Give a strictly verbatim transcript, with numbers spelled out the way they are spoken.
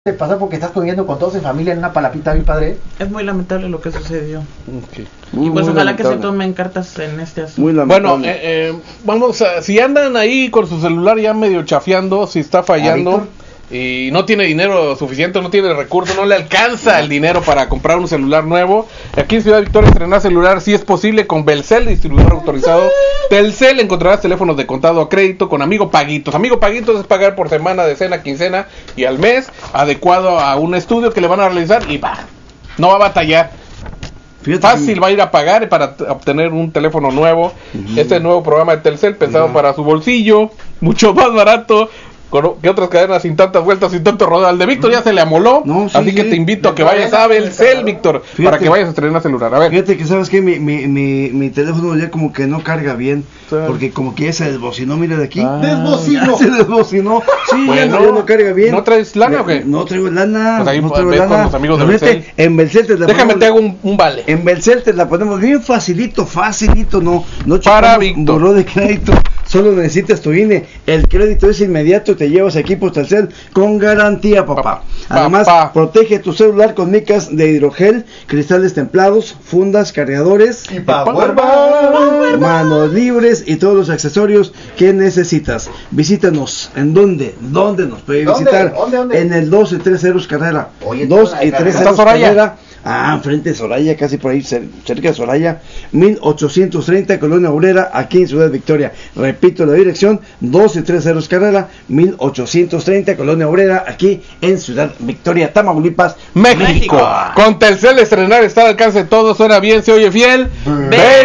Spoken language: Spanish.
de pasar porque estás conviviendo con todos en familia en una palapita, mi padre. Es muy lamentable lo que sucedió. Okay. Muy, y pues muy ojalá lamentable. que se tomen cartas en este asunto. Muy bueno, eh, eh, vamos a, si andan ahí con su celular ya medio chafeando, si está fallando y no tiene dinero suficiente, no tiene recursos, no le alcanza el dinero para comprar un celular nuevo, aquí en Ciudad Victoria estrenar celular si es posible con Belcel, distribuidor autorizado Telcel. Encontrarás teléfonos de contado a crédito con Amigo Paguitos. Amigo Paguitos es pagar por semana, decena, quincena y al mes, adecuado a un estudio que le van a realizar y va, no va a batallar. Fíjate fácil que... va a ir a pagar para t- obtener un teléfono nuevo. Uh-huh. Este nuevo programa de Telcel pensado uh-huh. para su bolsillo, mucho más barato que otras cadenas sin tantas vueltas, sin tanto rodar. Al de Víctor ya se le amoló, no, sí, así sí. que te invito a que vayas a Belcel, Víctor, fíjate, para que vayas a estrenar celular. A ver. Fíjate que sabes que mi, mi, mi, mi teléfono ya como que no carga bien, sí. porque como que ya se desbocinó, mira de aquí. Ah, desbocinó. Se desbocinó. Sí, bueno, ya, no, ya no carga bien. ¿No traes lana o qué? No traigo lana. Pues ahí no traigo lana. Con los amigos de Belcel. En Belcel te la Déjame ponemos, te hago un, un vale. En Belcel te la ponemos bien facilito, facilito, no, no para Víctor. Buró de crédito. Solo necesitas tu I N E, el crédito es inmediato, te llevas aquí por Telcel con garantía, papá. Además, papá. Protege tu celular con micas de hidrogel, cristales templados, fundas, cargadores, y power bar, manos libres y todos los accesorios que necesitas. Visítanos, ¿en dónde? ¿Dónde nos puede ¿Dónde? visitar? ¿Dónde, dónde? En el dos y tres ceros carrera. Oye, dos y tres ceros carrera. Ah, frente de Soraya, casi por ahí, cerca de Soraya, mil ochocientos treinta, Colonia Obrera, aquí en Ciudad Victoria. Repito la dirección, dos y tres ceros carrera, mil ochocientos treinta, Colonia Obrera, aquí en Ciudad Victoria, Tamaulipas, México. México. Con Telcel estrenar está al alcance de todos, suena bien, se oye fiel. Ve.